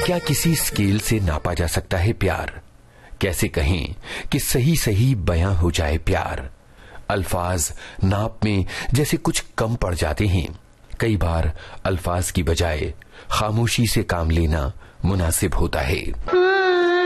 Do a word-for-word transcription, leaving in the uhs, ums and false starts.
क्या किसी स्केल से नापा जा सकता है प्यार? कैसे कहें कि सही सही बयां हो जाए प्यार? अल्फाज नाप में जैसे कुछ कम पड़ जाते हैं। कई बार अल्फाज की बजाय खामोशी से काम लेना मुनासिब होता है।